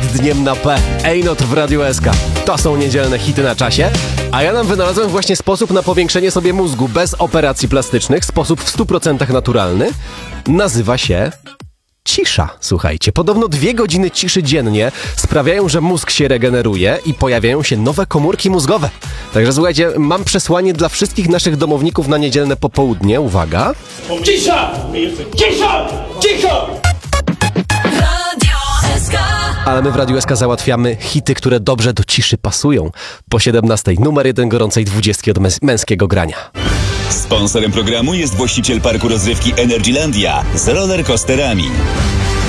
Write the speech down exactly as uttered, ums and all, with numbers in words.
dniem na P. Ejnot w Radiu S K. To są niedzielne hity na czasie. A ja nam wynalazłem właśnie sposób na powiększenie sobie mózgu bez operacji plastycznych. Sposób w stu procentach naturalny. Nazywa się... cisza, słuchajcie. Podobno dwie godziny ciszy dziennie sprawiają, że mózg się regeneruje i pojawiają się nowe komórki mózgowe. Także słuchajcie, mam przesłanie dla wszystkich naszych domowników na niedzielne popołudnie. Uwaga. Cisza! Cisza! Cisza! Ale my w Radiu S K załatwiamy hity, które dobrze do ciszy pasują. Po siedemnastej numer jeden gorącej dwudziestki od męs- męskiego grania. Sponsorem programu jest właściciel parku rozrywki Energylandia z rollercoasterami.